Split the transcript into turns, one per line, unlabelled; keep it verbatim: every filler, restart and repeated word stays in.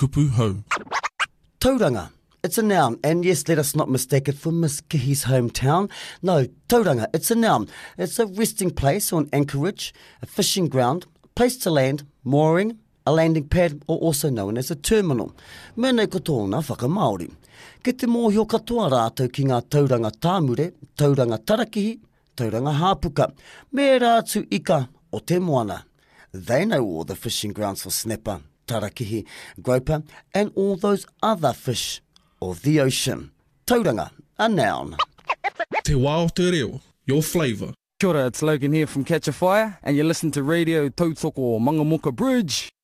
kupu hau.
Tauranga. It's a noun, and yes, let us not mistake it for Miss Kihi's hometown. No, tauranga, it's a noun. It's a resting place or an anchorage, a fishing ground, a place to land, mooring, a landing pad, or also known as a terminal. Mēnei ko tōna whakamaori. Ke te mōhio katoa rātou ki ngā tauranga tāmure, tauranga tarakihi, tauranga hāpuka, me rātu ika o te moana. They know all the fishing grounds for snapper, tarakihi, groper, and all those other fish of the ocean. Tauranga, a noun.
Te wā o te reo, your flavour.
Kia ora, it's Logan here from Catch a Fire, and you listen to Radio Tautoko Mangamoka Bridge.